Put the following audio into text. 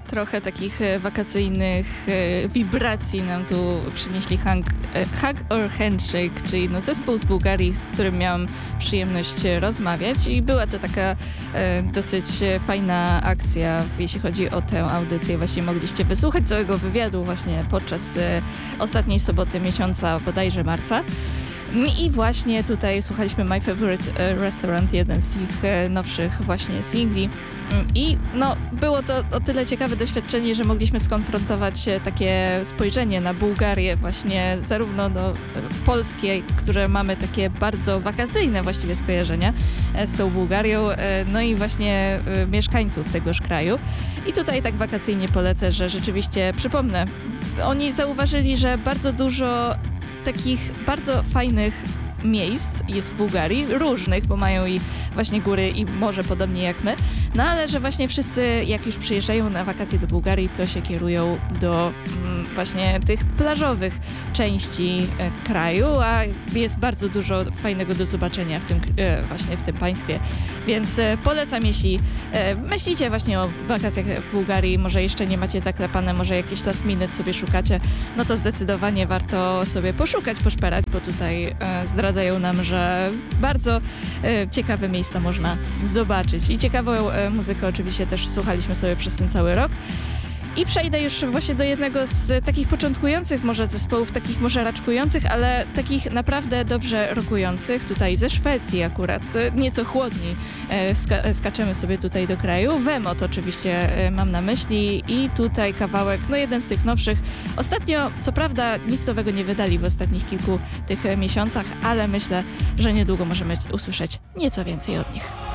Trochę takich wakacyjnych wibracji nam tu przynieśli Hug or Handshake, czyli zespół z Bułgarii, z którym miałam przyjemność rozmawiać i była to taka dosyć fajna akcja, jeśli chodzi o tę audycję. Właśnie mogliście wysłuchać całego wywiadu właśnie podczas ostatniej soboty miesiąca, bodajże marca. I właśnie tutaj słuchaliśmy My Favorite Restaurant, jeden z ich nowszych właśnie singli. I było to o tyle ciekawe doświadczenie, że mogliśmy skonfrontować takie spojrzenie na Bułgarię właśnie zarówno do polskiej, które mamy takie bardzo wakacyjne właściwie skojarzenia z tą Bułgarią, no i właśnie mieszkańców tegoż kraju. I tutaj tak wakacyjnie polecę, że rzeczywiście przypomnę, oni zauważyli, że bardzo dużo takich bardzo fajnych miejsc jest w Bułgarii, różnych, bo mają i właśnie góry i morze, podobnie jak my, no ale że właśnie wszyscy, jak już przyjeżdżają na wakacje do Bułgarii, to się kierują do właśnie tych plażowych części kraju, a jest bardzo dużo fajnego do zobaczenia w tym właśnie w tym państwie, więc polecam, jeśli myślicie właśnie o wakacjach w Bułgarii, może jeszcze nie macie zaklepane, może jakieś last minute sobie szukacie, no to zdecydowanie warto sobie poszukać, poszperać, bo tutaj zdradzają nam, że bardzo ciekawe miejsca można zobaczyć i ciekawą muzykę oczywiście też słuchaliśmy sobie przez ten cały rok. I przejdę już właśnie do jednego z takich początkujących może zespołów, takich może raczkujących, ale takich naprawdę dobrze rockujących, tutaj ze Szwecji akurat, nieco chłodniej skaczemy sobie tutaj do kraju. Vemot oczywiście mam na myśli i tutaj kawałek, jeden z tych nowszych. Ostatnio, co prawda, nic nowego nie wydali w ostatnich kilku tych miesiącach, ale myślę, że niedługo możemy usłyszeć nieco więcej od nich.